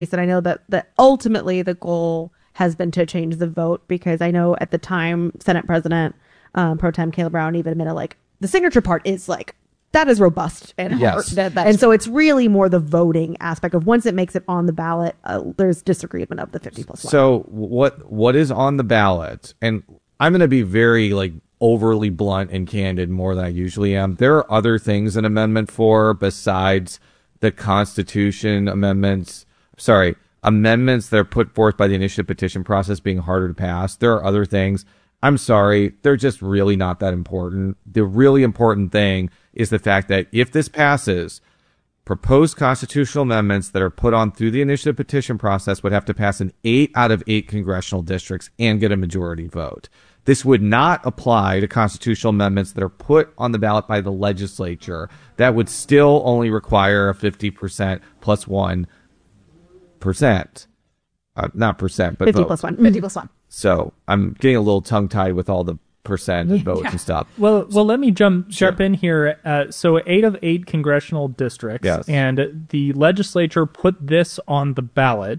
And I know that ultimately the goal has been to change the vote, because I know at the time Senate President Pro Tem Caleb Brown even admitted, like, the signature part is like, that is robust and hard. And so it's really more the voting aspect of once it makes it on the ballot, there's disagreement of the 50+1. So what is on the ballot, and I'm going to be very like overly blunt and candid more than I usually am. There are other things in Amendment 4 besides the Constitution amendments that are put forth by the initiative petition process being harder to pass. There are other things. I'm sorry, they're just really not that important. The really important thing is the fact that if this passes, proposed constitutional amendments that are put on through the initiative petition process would have to pass in 8 out of 8 congressional districts and get a majority vote. This would not apply to constitutional amendments that are put on the ballot by the legislature. That would still only require a 50% plus 1%. Not percent, but 50 vote. plus 1. 50 plus 1. So I'm getting a little tongue-tied with all the percent votes and stuff. Well, let me jump in here. So 8 of 8 congressional districts, yes. And the legislature put this on the ballot.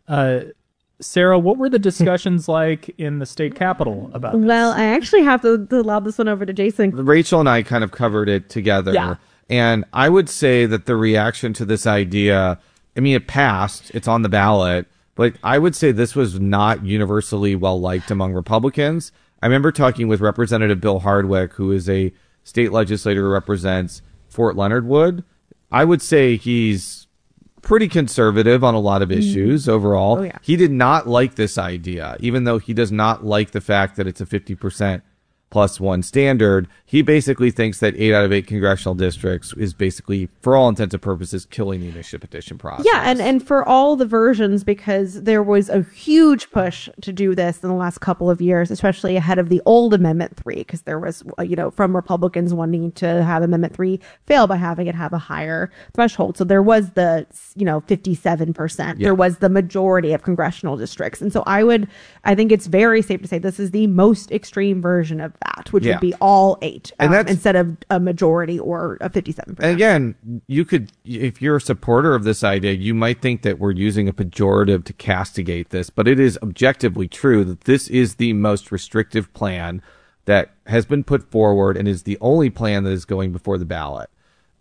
Sarah, what were the discussions like in the state capitol about this? Well, I actually have to lob this one over to Jason. Rachel and I kind of covered it together. Yeah. And I would say that the reaction to this idea, I mean, it passed, it's on the ballot, but I would say this was not universally well-liked among Republicans. I remember talking with Representative Bill Hardwick, who is a state legislator who represents Fort Leonard Wood. I would say he's pretty conservative on a lot of issues overall. Oh, yeah. He did not like this idea, even though he does not like the fact that it's a 50% plus 1 standard. He basically thinks that 8 out of 8 congressional districts is basically, for all intents and purposes, killing the initiative petition process. Yeah, and for all the versions, because there was a huge push to do this in the last couple of years, especially ahead of the old Amendment 3, because there was, from Republicans wanting to have Amendment 3 fail by having it have a higher threshold. So there was the, 57%. Yeah. There was the majority of congressional districts. And so I think it's very safe to say this is the most extreme version of that, which would be all 8 instead of a majority or a 57%. And again, you could, if you're a supporter of this idea, you might think that we're using a pejorative to castigate this, but it is objectively true that this is the most restrictive plan that has been put forward and is the only plan that is going before the ballot,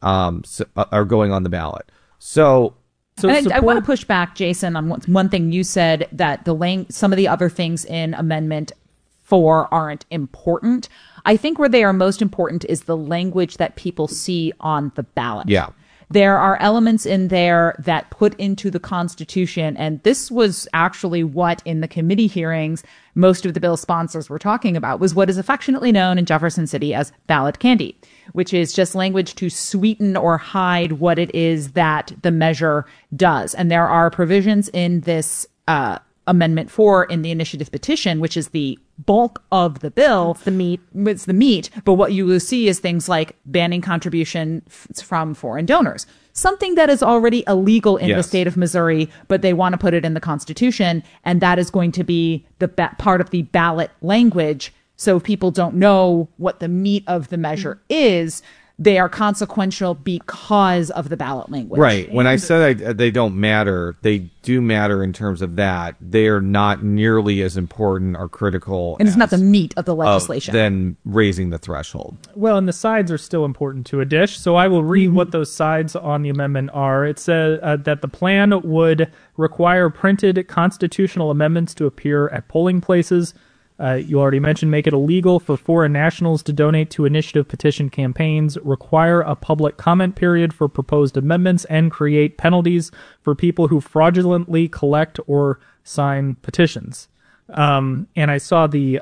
or going on the ballot. So I want to push back, Jason, on one thing you said, that some of the other things in Amendment 4 aren't important. I think where they are most important is the language that people see on the ballot. Yeah. There are elements in there that put into the Constitution, and this was actually what, in the committee hearings, most of the bill sponsors were talking about, was what is affectionately known in Jefferson City as ballot candy, which is just language to sweeten or hide what it is that the measure does. And there are provisions in this Amendment 4 in the initiative petition, which is the bulk of the bill. It's the meat. But what you will see is things like banning contribution from foreign donors, something that is already illegal in the state of Missouri, but they want to put it in the Constitution. And that is going to be the part of the ballot language. So if people don't know what the meat of the measure is, they are consequential because of the ballot language. Right. When I said they don't matter, they do matter in terms of that. They are not nearly as important or critical. And it's not the meat of the legislation. Than raising the threshold. Well, and the sides are still important to a dish. So I will read what those sides on the amendment are. It says that the plan would require printed constitutional amendments to appear at polling places. You already mentioned make it illegal for foreign nationals to donate to initiative petition campaigns, require a public comment period for proposed amendments, and create penalties for people who fraudulently collect or sign petitions. And I saw the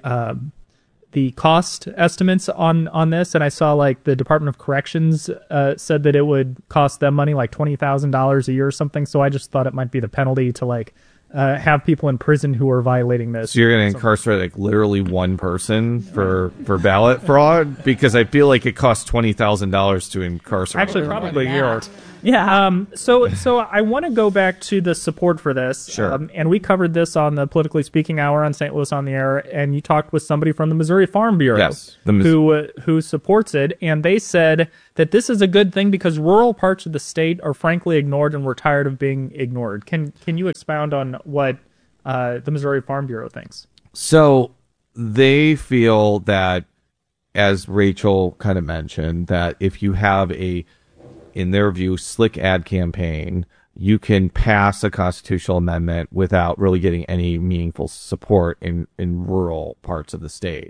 cost estimates on this, and I saw like the Department of Corrections said that it would cost them money like $20,000 a year or something. So I just thought it might be the penalty to like have people in prison who are violating this. So you're going to incarcerate like literally one person for ballot fraud? Because I feel like it costs $20,000 to incarcerate. Actually, probably more. Yeah. So I want to go back to the support for this. Sure. And we covered this on the Politically Speaking Hour on St. Louis on the Air, and you talked with somebody from the Missouri Farm Bureau Yes. who supports it, and they said that this is a good thing because rural parts of the state are frankly ignored, and we're tired of being ignored. Can you expound on what the Missouri Farm Bureau thinks? So they feel that, as Rachel kind of mentioned, that if you have in their view, slick ad campaign, you can pass a constitutional amendment without really getting any meaningful support in rural parts of the state.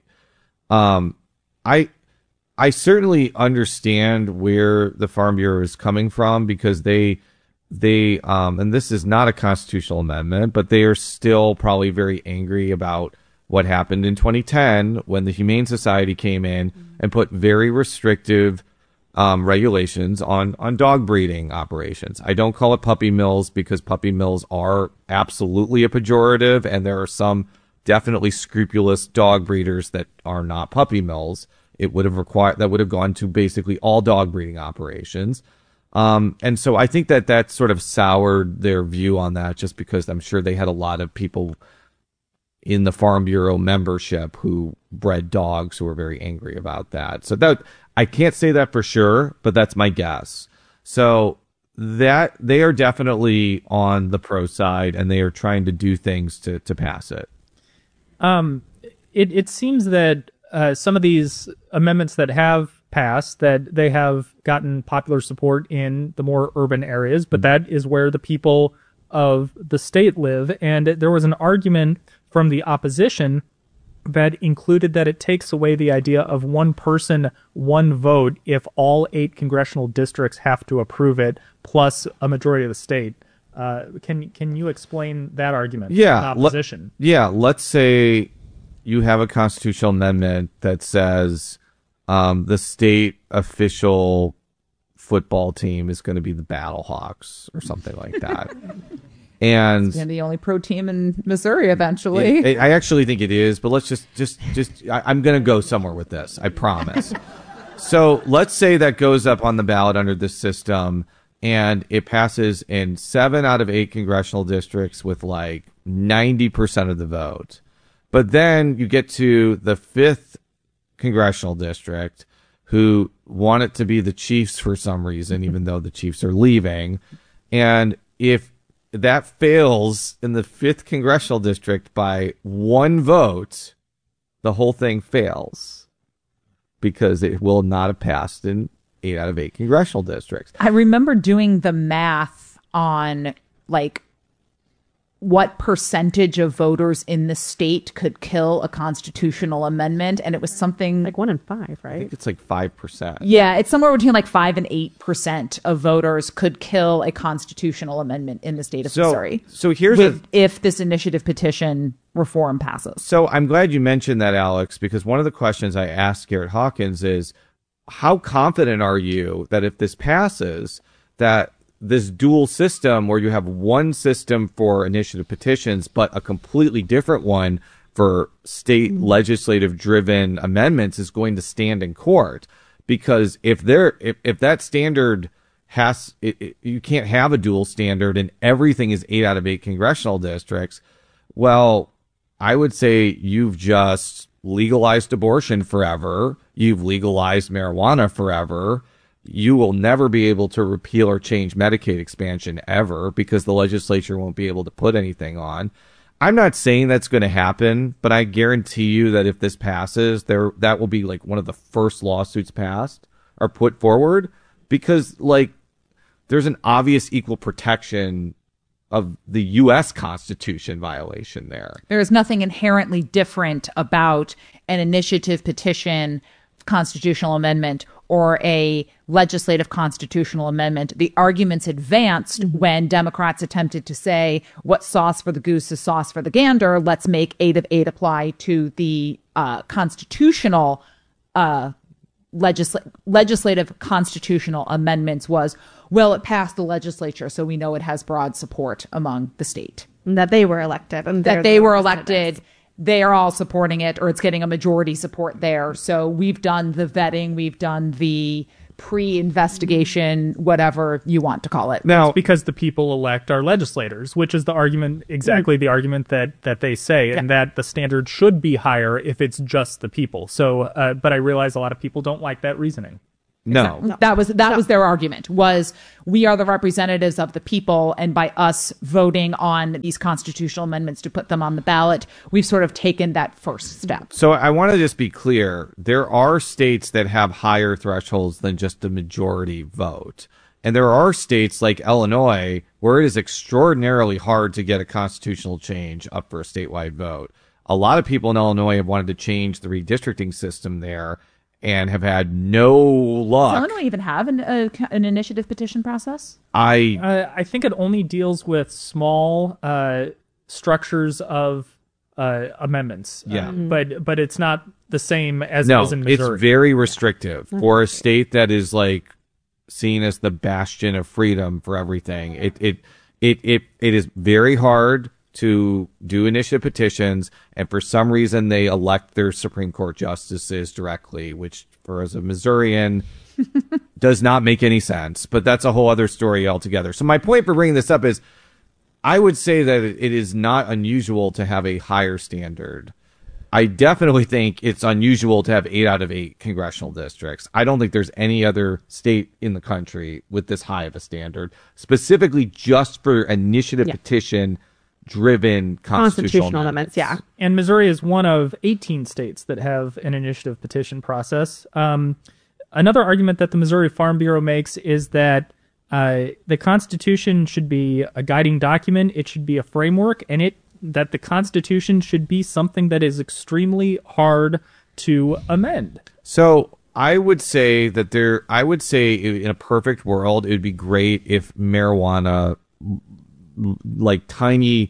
I certainly understand where the Farm Bureau is coming from, because they and this is not a constitutional amendment, but they are still probably very angry about what happened in 2010 when the Humane Society came in and put very restrictive regulations on dog breeding operations. I don't call it puppy mills because puppy mills are absolutely a pejorative, and there are some definitely scrupulous dog breeders that are not puppy mills. It would have gone to basically all dog breeding operations. And so I think that sort of soured their view on that, just because I'm sure they had a lot of people in the Farm Bureau membership who bred dogs who were very angry about that. So that I can't say that for sure, but that's my guess. So that they are definitely on the pro side, and they are trying to do things to pass it. It seems that some of these amendments that have passed, that they have gotten popular support in the more urban areas, but that is where the people of the state live. And there was an argument from the opposition that included that it takes away the idea of one person, one vote if all 8 congressional districts have to approve it, plus a majority of the state. Can you explain that argument? Yeah, in opposition. Let's say you have a constitutional amendment that says the state official football team is going to be the Battlehawks or something like that. And It's the only pro team in Missouri eventually. I actually think it is, but let's just I'm going to go somewhere with this. I promise. So let's say that goes up on the ballot under this system, and it passes in 7 out of 8 congressional districts with like 90% of the vote. But then you get to the 5th congressional district, who want it to be the Chiefs for some reason, even though the Chiefs are leaving. And if that fails in the 5th congressional district by 1 vote, the whole thing fails, because it will not have passed in 8 out of 8 congressional districts. I remember doing the math on like what percentage of voters in the state could kill a constitutional amendment, and it was something Like 1 in 5, I right? think it's like 5%. yeah, it's somewhere between like 5 and 8% of voters could kill a constitutional amendment in the state of Missouri. So here's if this initiative petition reform passes. So I'm glad you mentioned that, Alex, because one of the questions I asked Garrett Hawkins is, how confident are you that if this passes, that this dual system where you have one system for initiative petitions, but a completely different one for state legislative driven amendments is going to stand in court? Because if that standard you can't have a dual standard and everything is 8 out of 8 congressional districts. Well, I would say you've just legalized abortion forever. You've legalized marijuana forever. You will never be able to repeal or change Medicaid expansion ever, because the legislature won't be able to put anything on. I'm not saying that's going to happen, but I guarantee you that if this passes, that will be like one of the first lawsuits passed or put forward, because like there's an obvious equal protection of the U.S. Constitution violation there. There is nothing inherently different about an initiative petition, constitutional amendment, or a legislative constitutional amendment. The arguments advanced when Democrats attempted to say, what sauce for the goose is sauce for the gander, let's make 8 of 8 apply to the constitutional legislative constitutional amendments, was, well, it passed the legislature, so we know it has broad support among the state. And that they were elected. And That they were elected. They are all supporting it, or it's getting a majority support there. So we've done the vetting, we've done the pre-investigation, whatever you want to call it. Now, Because the people elect our legislators, which is the argument, exactly the argument that they say, and that the standard should be higher if it's just the people. So, but I realize a lot of people don't like that reasoning. no. That was their argument, was we are the representatives of the people, and by us voting on these constitutional amendments to put them on the ballot, we've sort of taken that first step. So I want to just be clear. There are states that have higher thresholds than just the majority vote. And there are states like Illinois where it is extraordinarily hard to get a constitutional change up for a statewide vote. A lot of people in Illinois have wanted to change the redistricting system there and have had no luck. Does Illinois even have an initiative petition process? I think it only deals with small structures of amendments. Yeah. But it's not the same as it is in Missouri. It's very restrictive for a state that is like seen as the bastion of freedom for everything. It is very hard to do initiative petitions, and for some reason they elect their Supreme Court justices directly, which for as a Missourian does not make any sense, but that's a whole other story altogether. So my point for bringing this up is I would say that it is not unusual to have a higher standard. I definitely think it's unusual to have 8 out of 8 congressional districts. I don't think there's any other state in the country with this high of a standard, specifically just for initiative petition driven constitutional amendments. Yeah. And Missouri is one of 18 states that have an initiative petition process. Another argument that the Missouri Farm Bureau makes is that the Constitution should be a guiding document. It should be a framework, and that the Constitution should be something that is extremely hard to amend. So I would say in a perfect world, it would be great if marijuana, like tiny,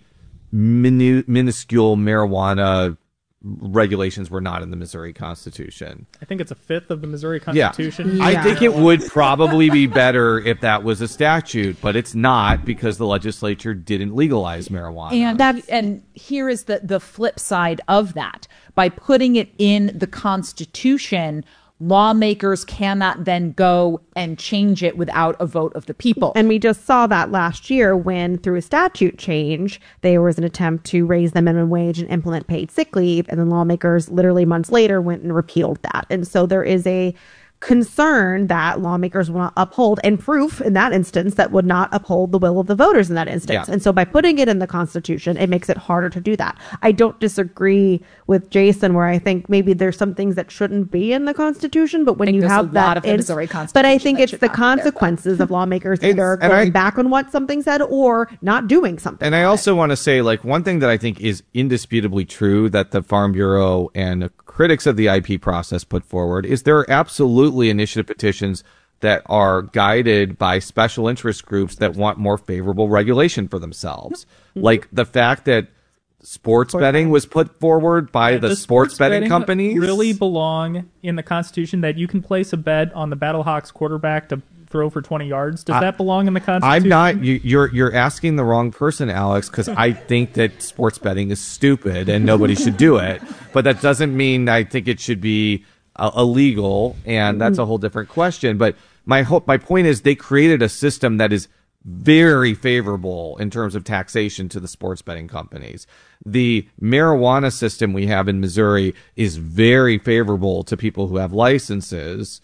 minuscule marijuana regulations were not in the Missouri Constitution. I think it's a fifth of the Missouri Constitution. Yeah. I think it would probably be better if that was a statute, but it's not because the legislature didn't legalize marijuana. And here is the flip side of that. By putting it in the Constitution, lawmakers cannot then go and change it without a vote of the people. And we just saw that last year when, through a statute change, there was an attempt to raise the minimum wage and implement paid sick leave. And then lawmakers literally months later went and repealed that. And so there is a concern that lawmakers will not uphold, and proof in that instance that would not uphold the will of the voters in that instance. Yeah. And so by putting it in the Constitution, it makes it harder to do that. I don't disagree with Jason where I think maybe there's some things that shouldn't be in the Constitution, but when you have that, but I think it's the consequences of lawmakers either going back on what something said or not doing something. And I also want to say, like, one thing that I think is indisputably true that the Farm Bureau and critics of the IP process put forward is there are absolutely initiative petitions that are guided by special interest groups that want more favorable regulation for themselves. Like the fact that sports betting was put forward by the sports betting companies really belong in the Constitution, that you can place a bet on the Battlehawks quarterback to throw for 20 yards. Does that belong in the Constitution? I'm not. You're asking the wrong person, Alex, because I think that sports betting is stupid and nobody should do it. But that doesn't mean I think it should be illegal, and that's a whole different question. But my point is they created a system that is very favorable in terms of taxation to the sports betting companies. The marijuana system we have in Missouri is very favorable to people who have licenses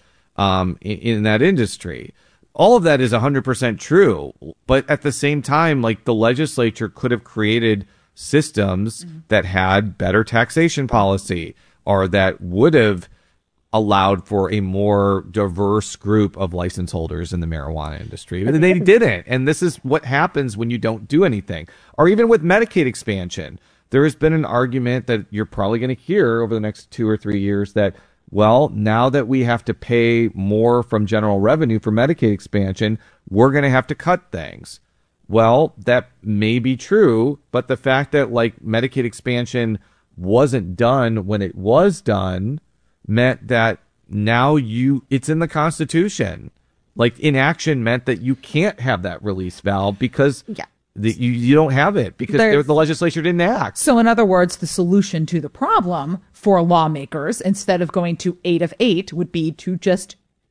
in that industry. All of that is 100% true, but at the same time, like, the legislature could have created systems that had better taxation policy or that would have allowed for a more diverse group of license holders in the marijuana industry. But they didn't. And this is what happens when you don't do anything. Or even with Medicaid expansion, there has been an argument that you're probably going to hear over the next 2 or 3 years that, well, now that we have to pay more from general revenue for Medicaid expansion, we're going to have to cut things. Well, that may be true, but the fact that, like, Medicaid expansion wasn't done when it was done meant that now it's in the Constitution. Like, inaction meant that you can't have that release valve because you don't have it because the legislature didn't act. So in other words, the solution to the problem for lawmakers, instead of going to 8 of 8, would be to just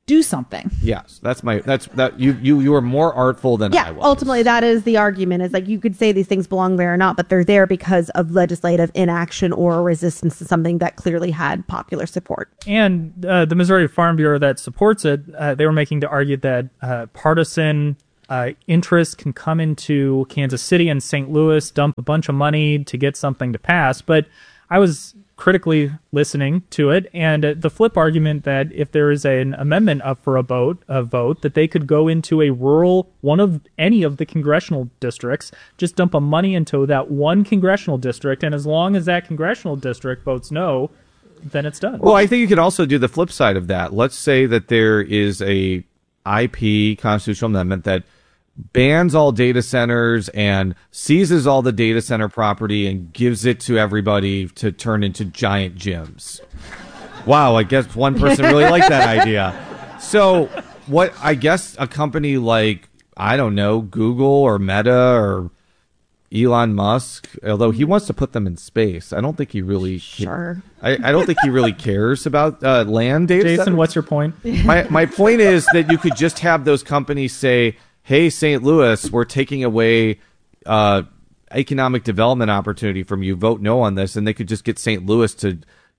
do something. Yes, you are more artful than I was. Ultimately that is the argument, is like you could say these things belong there or not, but they're there because of legislative inaction or resistance to something that clearly had popular support. And the Missouri Farm Bureau that supports it, they were making the argument that partisan interest can come into Kansas City and St. Louis, dump a bunch of money to get something to pass. But I was critically listening to it, and the flip argument that if there is an amendment up for a vote, that they could go into a rural, one of any of the congressional districts, just dump a money into that one congressional district, and as long as that congressional district votes no, then it's done. Well, I think you could also do the flip side of that. Let's say that there is a IP constitutional amendment that bans all data centers and seizes all the data center property and gives it to everybody to turn into giant gyms. Wow, I guess one person really liked that idea. So what I guess a company like, I don't know, Google or Meta or Elon Musk, although he wants to put them in space, I don't think he really I don't think he really cares about land data Jason, centers. what's your point? My point is that you could just have those companies say, hey, St. Louis, we're taking away economic development opportunity from you. Vote no on this. And they could just get St. Louis to,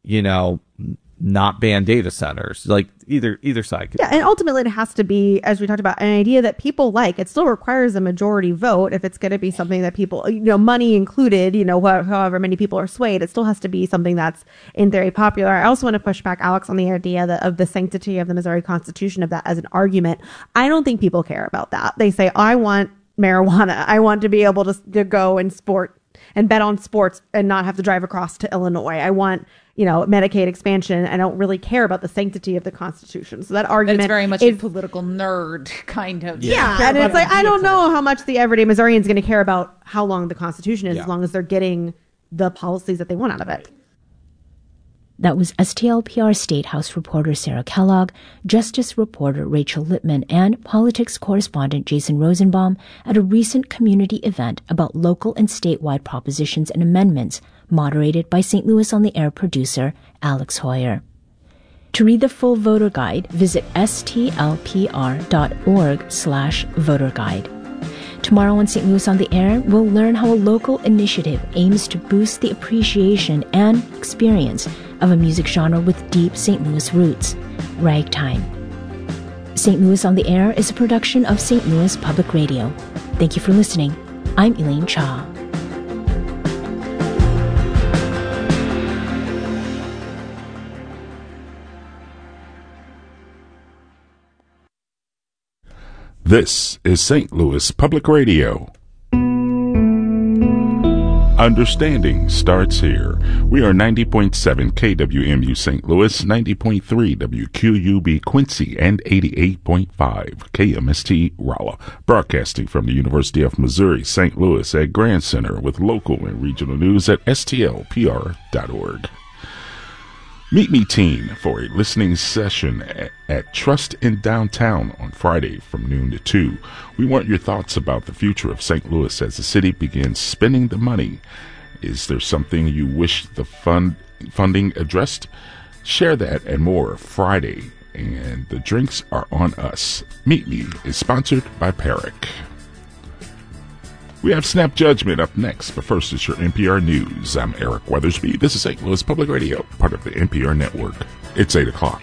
not ban data centers. Like either side could. Yeah, and ultimately it has to be, as we talked about, an idea that people like. It still requires a majority vote if it's going to be something that people, money included, however many people are swayed, it still has to be something that's in theory popular. I also want to push back, Alex, on the idea of the sanctity of the Missouri Constitution, of that as an argument. I don't think people care about that. They say, I want marijuana. I want to be able to go and bet on sports and not have to drive across to Illinois. I want, Medicaid expansion. I don't really care about the sanctity of the Constitution. So that argument is very much a political nerd kind of. Yeah. And it's like, I don't know how much the everyday Missourian is going to care about how long the Constitution is, as long as they're getting the policies that they want out of it. That was STLPR State House reporter Sarah Kellogg, Justice reporter Rachel Lippman, and politics correspondent Jason Rosenbaum at a recent community event about local and statewide propositions and amendments moderated by St. Louis on the Air producer Alex Hoyer. To read the full voter guide, visit stlpr.org/voter guide. Tomorrow on St. Louis on the Air, we'll learn how a local initiative aims to boost the appreciation and experience of a music genre with deep St. Louis roots, ragtime. St. Louis on the Air is a production of St. Louis Public Radio. Thank you for listening. I'm Elaine Cha. This is St. Louis Public Radio. Understanding starts here. We are 90.7 KWMU St. Louis, 90.3 WQUB Quincy, and 88.5 KMST Rolla, broadcasting from the University of Missouri, St. Louis at Grand Center with local and regional news at stlpr.org. Meet me, teen, for a listening session at Trust in Downtown on Friday from noon to 2. We want your thoughts about the future of St. Louis as the city begins spending the money. Is there something you wish the funding addressed? Share that and more Friday, and the drinks are on us. Meet Me is sponsored by Perrick. We have Snap Judgment up next, but first it's your NPR News. I'm Eric Weathersby. This is St. Louis Public Radio, part of the NPR network. It's 8 o'clock.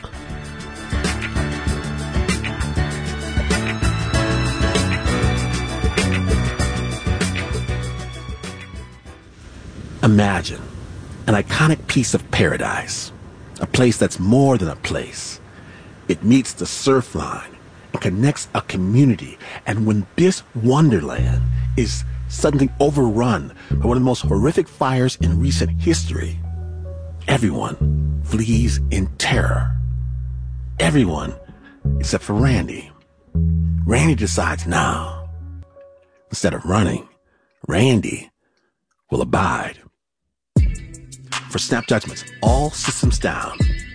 Imagine an iconic piece of paradise, a place that's more than a place. It meets the surf line and connects a community, and when this wonderland is suddenly overrun by one of the most horrific fires in recent history, everyone flees in terror. Everyone except for Randy. Randy decides now, instead of running, Randy will abide. For Snap Judgments, all systems down,